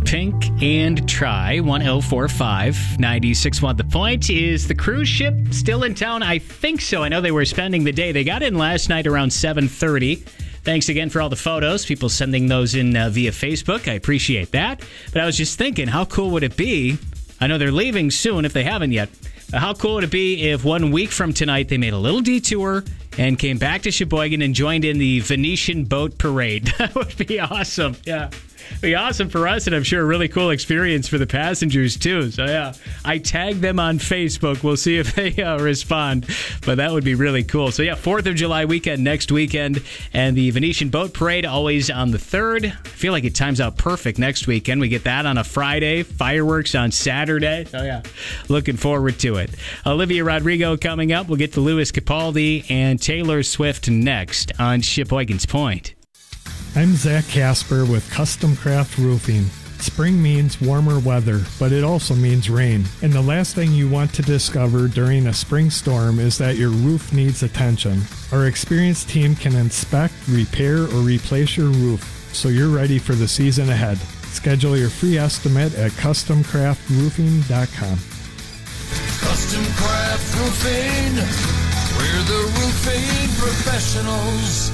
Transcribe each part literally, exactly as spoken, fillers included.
Pink and Try, one oh four five, ninety-six point one. The Point. Is the cruise ship still in town? I think so. I know they were spending the day. They got in last night around seven thirty. Thanks again for all the photos. People sending those in uh, via Facebook. I appreciate that. But I was just thinking, how cool would it be? I know they're leaving soon if they haven't yet. How cool would it be if one week from tonight they made a little detour and came back to Sheboygan and joined in the Venetian Boat Parade? That would be awesome. Yeah. Be awesome for us, and I'm sure a really cool experience for the passengers too. So yeah, I tagged them on Facebook. We'll see if they uh, respond, but that would be really cool. So yeah, fourth of July weekend next weekend, and the Venetian Boat Parade always on the third. I feel like it times out perfect next weekend. We get that on a Friday, fireworks on Saturday. So yeah, looking forward to it. Olivia Rodrigo coming up. We'll get to Louis Capaldi and Taylor Swift next on Sheboygan's Point. I'm Zach Casper with Custom Craft Roofing. Spring means warmer weather, but it also means rain. And the last thing you want to discover during a spring storm is that your roof needs attention. Our experienced team can inspect, repair, or replace your roof so you're ready for the season ahead. Schedule your free estimate at custom craft roofing dot com. Custom Craft Roofing, we're the roofing professionals.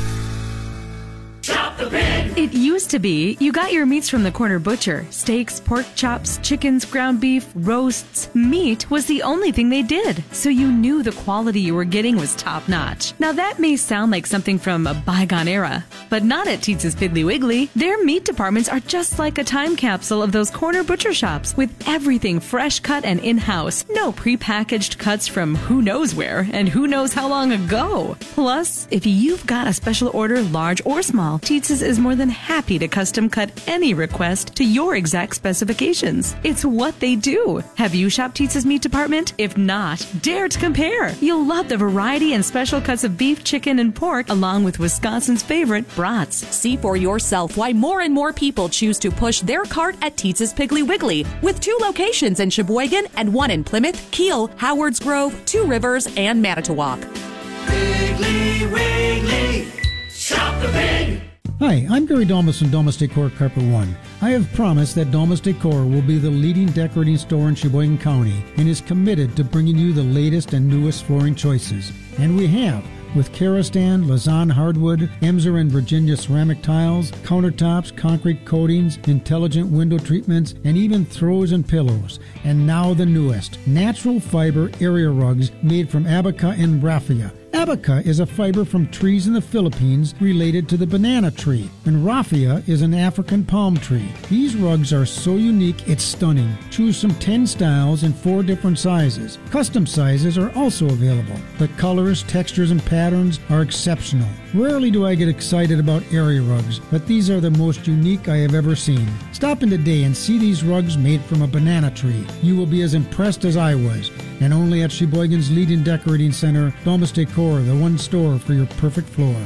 Shop the Pig! It used to be you got your meats from the corner butcher. Steaks, pork chops, chickens, ground beef, roasts. Meat was the only thing they did, so you knew the quality you were getting was top-notch. Now that may sound like something from a bygone era, but not at Teetz's Piggly Wiggly. Their meat departments are just like a time capsule of those corner butcher shops, with everything fresh cut and in-house. No prepackaged cuts from who knows where and who knows how long ago. Plus, if you've got a special order, large or small, Teetz's is more than happy to custom cut any request to your exact specifications. It's what they do. Have you shopped Teetz's meat department? If not, dare to compare. You'll love the variety and special cuts of beef, chicken, and pork, along with Wisconsin's favorite brats. See for yourself why more and more people choose to push their cart at Teetz's Piggly Wiggly, with two locations in Sheboygan and one in Plymouth, Kiel, Howards Grove, Two Rivers, and Manitowoc. Piggly Wiggly, shop the pig! Hi, I'm Gary Domus from Domus Decor Carpet One. I have promised that Domus Decor will be the leading decorating store in Sheboygan County and is committed to bringing you the latest and newest flooring choices. And we have, with Karastan, Lausanne hardwood, Emser and Virginia ceramic tiles, countertops, concrete coatings, intelligent window treatments, and even throws and pillows. And now the newest, natural fiber area rugs made from Abaca and Raffia. Abaca is a fiber from trees in the Philippines related to the banana tree, and raffia is an African palm tree. These rugs are so unique it's stunning. Choose from ten styles in four different sizes. Custom sizes are also available. The colors, textures, and patterns are exceptional. Rarely do I get excited about area rugs, but these are the most unique I have ever seen. Stop in today and see these rugs made from a banana tree. You will be as impressed as I was. And only at Sheboygan's leading decorating center, Domus Decor, the one store for your perfect floor.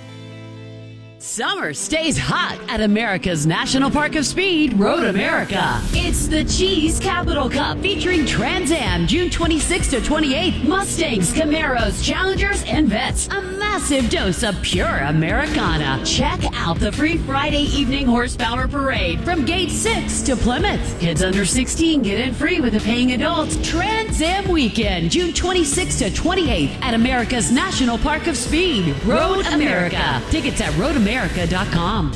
Summer stays hot at America's National Park of Speed, Road America. It's the Cheese Capital Cup featuring Trans Am, June twenty-sixth to twenty-eighth, Mustangs, Camaros, Challengers, and Vets. A massive dose of pure Americana. Check out the free Friday evening horsepower parade from Gate six to Plymouth. Kids under sixteen get in free with a paying adult. Trans Am Weekend, June twenty-sixth to twenty-eighth at America's National Park of Speed, Road America. Tickets at road america dot com.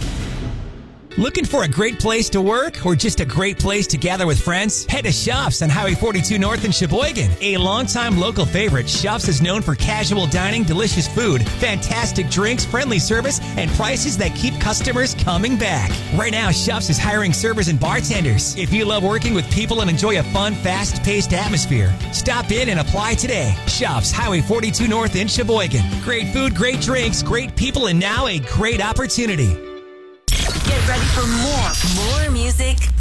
Looking for a great place to work or just a great place to gather with friends? Head to Shops on Highway forty-two North in Sheboygan. A longtime local favorite, Shops is known for casual dining, delicious food, fantastic drinks, friendly service, and prices that keep customers coming back. Right now, Shops is hiring servers and bartenders. If you love working with people and enjoy a fun, fast-paced atmosphere, stop in and apply today. Shops, Highway forty-two North in Sheboygan. Great food, great drinks, great people, and now a great opportunity. Get ready for more, more music.